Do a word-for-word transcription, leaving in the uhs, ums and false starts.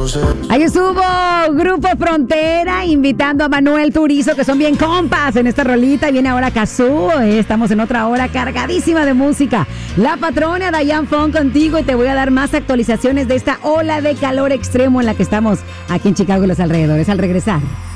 Ahí estuvo Grupo Frontera invitando a Manuel Turizo, que son bien compas en esta rolita. Y viene ahora Cazú. Estamos en otra hora cargadísima de música. La patrona Dayan Fon contigo, y te voy a dar más actualizaciones de esta ola de calor extremo en la que estamos aquí en Chicago y los alrededores al regresar.